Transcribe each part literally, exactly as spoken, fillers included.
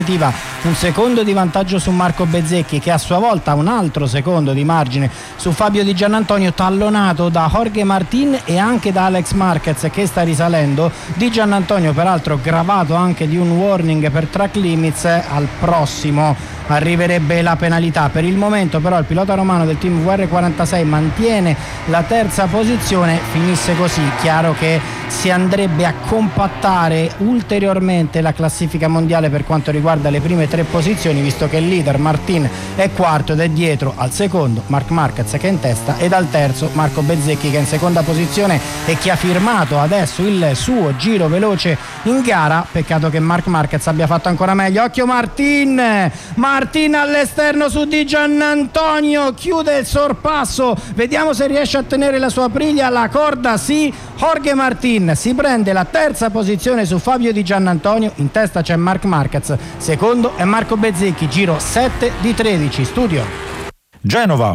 un secondo di vantaggio su Marco Bezzecchi, che a sua volta ha un altro secondo di margine su Fabio Di Giannantonio, tallonato da Jorge Martin e anche da Alex Marquez, che sta risalendo. Di Giannantonio peraltro gravato anche di un warning per track limits. Al prossimo arriverebbe la penalità. Per il momento però il pilota romano del team V R quarantasei mantiene la terza posizione. Finisse così, chiaro che si andrebbe a compattare ulteriormente la classifica mondiale per quanto riguarda le prime tre posizioni, visto che il leader Martin è quarto ed è dietro al secondo Marc Marquez, che è in testa, ed al terzo Marco Bezzecchi, che è in seconda posizione e che ha firmato adesso il suo giro veloce in gara. Peccato che Marc Marquez abbia fatto ancora meglio. Occhio Martin Martin all'esterno su Di Giannantonio, chiude il sorpasso, vediamo se riesce a tenere la sua briglia alla corda. Sì, Jorge Martin si prende la terza posizione su Fabio Di Giannantonio, in testa c'è Marc Marquez, secondo è Marco Bezzecchi, giro sette di tredici. Studio Genova.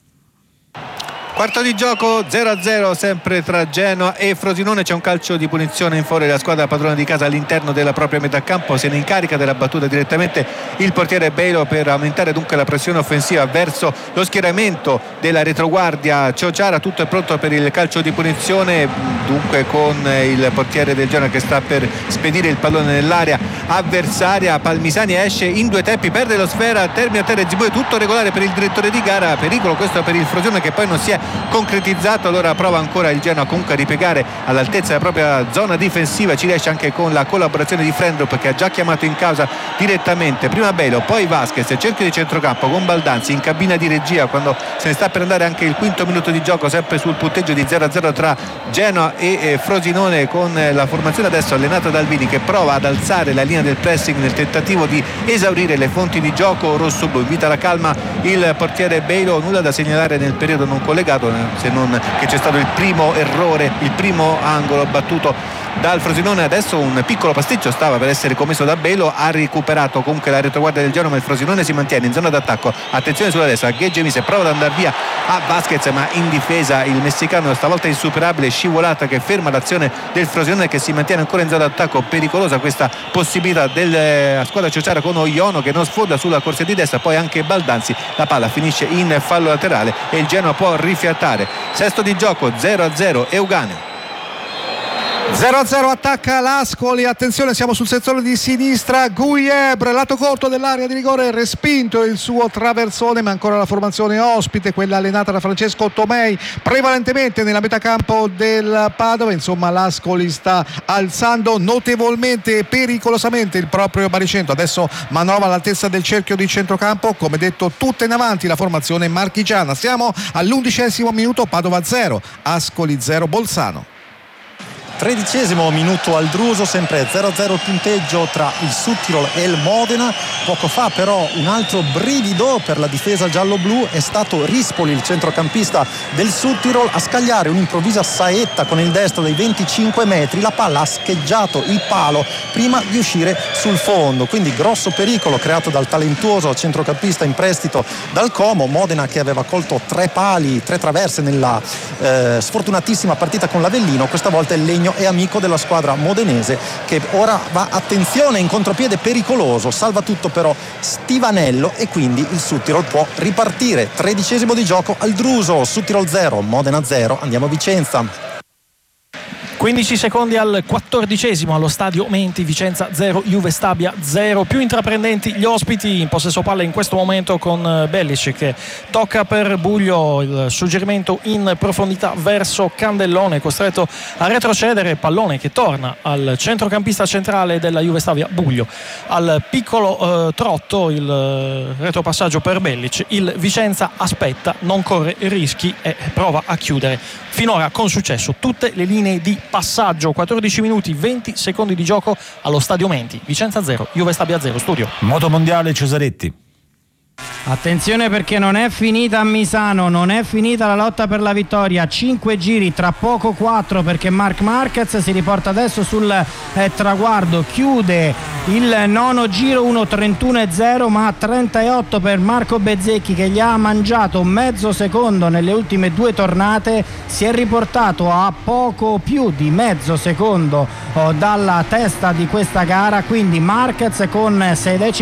Quarto di gioco, zero a zero sempre tra Genoa e Frosinone. C'è un calcio di punizione in favore della squadra padrona di casa all'interno della propria metà campo. Se ne incarica della battuta direttamente il portiere Beilo per aumentare dunque la pressione offensiva verso lo schieramento della retroguardia Ciociara. Tutto è pronto per il calcio di punizione, dunque con il portiere del Genoa che sta per spedire il pallone nell'area avversaria. Palmisani esce in due tempi, perde la sfera, termina a terra e Zibue, tutto regolare per il direttore di gara. Pericolo questo per il Frosinone, che poi non si è concretizzato. Allora prova ancora il Genoa comunque a ripiegare all'altezza della propria zona difensiva, ci riesce anche con la collaborazione di Frendrup, che ha già chiamato in causa direttamente prima Belo, poi Vasquez, cerchio di centrocampo con Baldanzi in cabina di regia quando se ne sta per andare anche il quinto minuto di gioco, sempre sul punteggio di zero a zero tra Genoa e Frosinone, con la formazione adesso allenata da Albini che prova ad alzare la linea del pressing nel tentativo di esaurire le fonti di gioco rossoblu. Invita la calma il portiere Belo, nulla da segnalare nel periodo non collegato, se non che c'è stato il primo errore, il primo angolo battuto dal Frosinone. Adesso un piccolo pasticcio stava per essere commesso da Belo, ha recuperato comunque la retroguardia del Genoa, ma il Frosinone si mantiene in zona d'attacco. Attenzione sulla destra, Gheggemise prova ad andare via a Vasquez, ma in difesa il messicano stavolta insuperabile, scivolata che ferma l'azione del Frosinone, che si mantiene ancora in zona d'attacco. Pericolosa questa possibilità della squadra ciociara con Oiono che non sfonda sulla corsia di destra, poi anche Baldanzi, la palla finisce in fallo laterale e il Genoa può rifiatare. Sesto di gioco, zero a zero Euganeo. zero a zero attacca l'Ascoli, attenzione, siamo sul settore di sinistra. Guillebre, lato corto dell'area di rigore, respinto il suo traversone, ma ancora la formazione ospite, quella allenata da Francesco Tomei, prevalentemente nella metà campo del Padova. Insomma, l'Ascoli sta alzando notevolmente e pericolosamente il proprio baricentro. Adesso manovra all'altezza del cerchio di centrocampo, come detto tutta in avanti la formazione marchigiana. Siamo all'undicesimo minuto, Padova zero Ascoli zero Bolzano. Tredicesimo minuto al Druso, sempre zero a zero il punteggio tra il Südtirol e il Modena. Poco fa però un altro brivido per la difesa giallo-blu, è stato Rispoli, il centrocampista del Südtirol, a scagliare un'improvvisa saetta con il destro dei venticinque metri. La palla ha scheggiato il palo prima di uscire sul fondo, quindi grosso pericolo creato dal talentuoso centrocampista in prestito dal Como. Modena che aveva colto tre pali, tre traverse nella eh, sfortunatissima partita con l'Avellino, questa volta il legno è amico della squadra modenese, che ora va, attenzione, in contropiede pericoloso, salva tutto però Stivanello e quindi il Südtirol può ripartire. Tredicesimo di gioco al Druso, Südtirol zero Modena zero. Andiamo a Vicenza. quindici secondi al quattordicesimo allo stadio Menti, Vicenza zero Juve Stabia zero. Più intraprendenti gli ospiti, in possesso palla in questo momento con Bellic che tocca per Buglio, il suggerimento in profondità verso Candellone, costretto a retrocedere, pallone che torna al centrocampista centrale della Juve Stabia Buglio. Al piccolo eh, trotto il eh, retropassaggio per Bellic, il Vicenza aspetta, non corre rischi e prova a chiudere finora con successo tutte le linee di passaggio. Quattordici minuti venti secondi di gioco allo stadio Menti, Vicenza zero Juve Stabia zero. Studio Moto Mondiale Cesaretti. Attenzione perché non è finita a Misano, non è finita la lotta per la vittoria. Cinque giri, tra poco quattro, perché Marc Marquez si riporta adesso sul eh, traguardo, chiude il nono giro uno trentuno e zero, ma trenta e otto per Marco Bezzecchi, che gli ha mangiato mezzo secondo nelle ultime due tornate. Si è riportato a poco più di mezzo secondo oh, dalla testa di questa gara, quindi Marquez con sei decimi